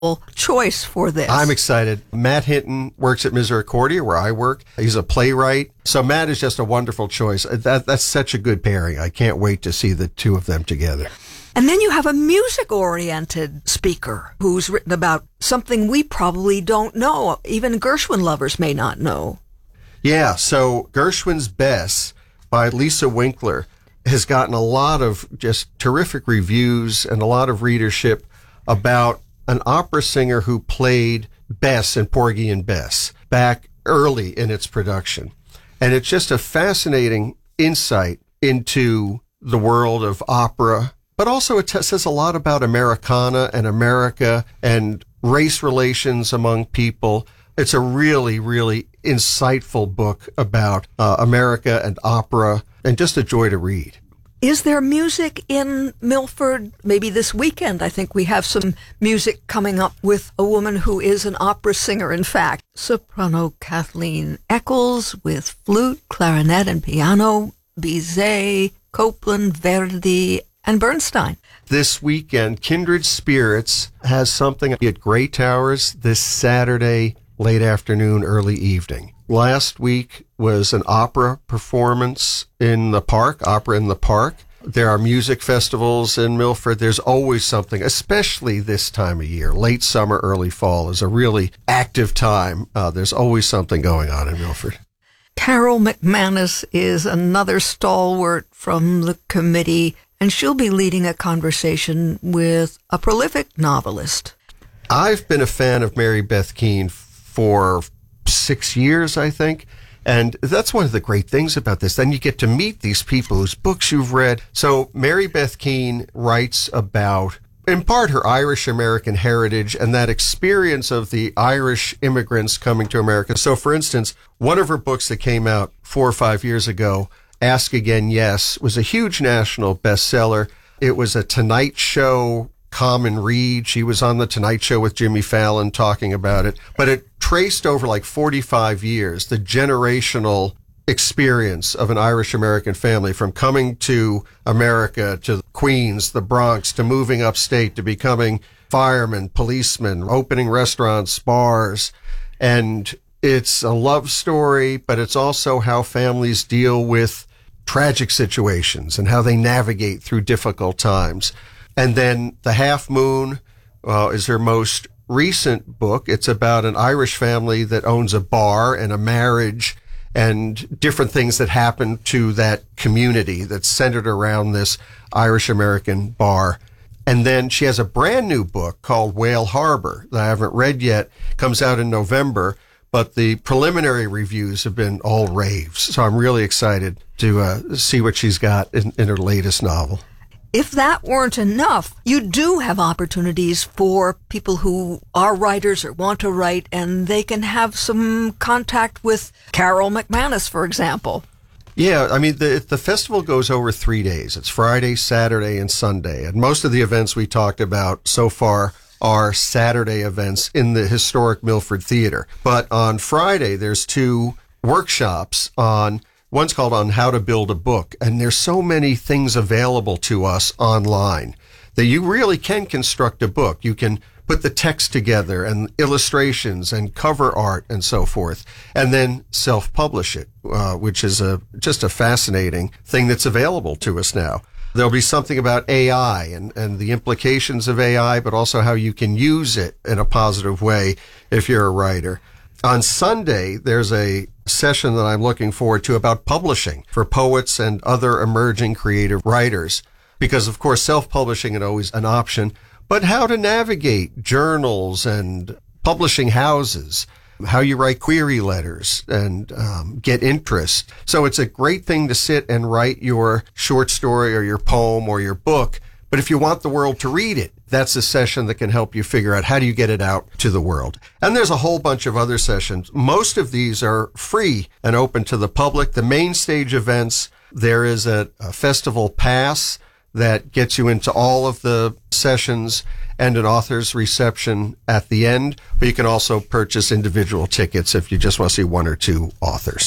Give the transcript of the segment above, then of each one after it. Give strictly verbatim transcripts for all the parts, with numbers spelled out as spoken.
choice for this. I'm excited. Matt Hinton works at Misericordia, where I work. He's a playwright. So Matt is just a wonderful choice. That, that's such a good pairing. I can't wait to see the two of them together. And then you have a music-oriented speaker who's written about something we probably don't know. Even Gershwin lovers may not know. Yeah, so Gershwin's Bess by Lisa Winkler has gotten a lot of just terrific reviews and a lot of readership about an opera singer who played Bess in Porgy and Bess back early in its production. And it's just a fascinating insight into the world of opera, but also it t- says a lot about Americana and America and race relations among people. It's a really, really insightful book about uh, America and opera, and just a joy to read. Is there music in Milford? Maybe this weekend, I think we have some music coming up with a woman who is an opera singer, in fact. Soprano Kathleen Eccles with flute, clarinet, and piano, Bizet, Copland, Verdi, and Bernstein. This weekend, Kindred Spirits has something at Grey Towers this Saturday, late afternoon, early evening. Last week was an opera performance in the park, Opera in the Park. There are music festivals in Milford. There's always something, especially this time of year. Late summer, early fall is a really active time. Uh, there's always something going on in Milford. Carol McManus is another stalwart from the committee, and she'll be leading a conversation with a prolific novelist. I've been a fan of Mary Beth Keane for six years, I think. And that's one of the great things about this. Then you get to meet these people whose books you've read. So Mary Beth Keane writes about, in part, her Irish-American heritage and that experience of the Irish immigrants coming to America. So, for instance, one of her books that came out four or five years ago, Ask Again, Yes, was a huge national bestseller. It was a Tonight Show common read. She was on the Tonight Show with Jimmy Fallon talking about it. But it traced over like forty-five years the generational experience of an Irish-American family, from coming to America, to Queens, the Bronx, to moving upstate, to becoming firemen, policemen, opening restaurants, bars. And it's a love story, but it's also how families deal with tragic situations and how they navigate through difficult times. And then The Half Moon uh, is her most recent book. It's about an Irish family that owns a bar and a marriage and different things that happen to that community that's centered around this Irish-American bar. And then she has a brand new book called Whale Harbor that I haven't read yet. Comes out in November, but the preliminary reviews have been all raves. So I'm really excited to uh, see what she's got in, in her latest novel. If that weren't enough, you do have opportunities for people who are writers or want to write, and they can have some contact with Carol McManus, for example. Yeah, I mean, the the festival goes over three days. It's Friday, Saturday, and Sunday. And most of the events we talked about so far are Saturday events in the historic Milford Theater. But on Friday, there's two workshops on... One's called On How to Build a Book, and there's so many things available to us online that you really can construct a book. You can put the text together and illustrations and cover art and so forth, and then self-publish it, uh, which is a just a fascinating thing that's available to us now. There'll be something about A I and, and the implications of A I, but also how you can use it in a positive way if you're a writer. On Sunday, there's a session that I'm looking forward to about publishing for poets and other emerging creative writers, because, of course, self-publishing is always an option, but how to navigate journals and publishing houses, how you write query letters and um, get interest. So it's a great thing to sit and write your short story or your poem or your book, but if you want the world to read it, that's a session that can help you figure out how do you get it out to the world. And there's a whole bunch of other sessions. Most of these are free and open to the public. The main stage events, there is a, a festival pass that gets you into all of the sessions and an author's reception at the end. But you can also purchase individual tickets if you just want to see one or two authors.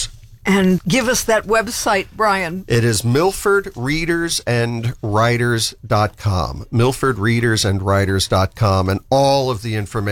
And give us that website, Brian. It is milford readers and writers dot com. milford readers and writers dot com, and all of the information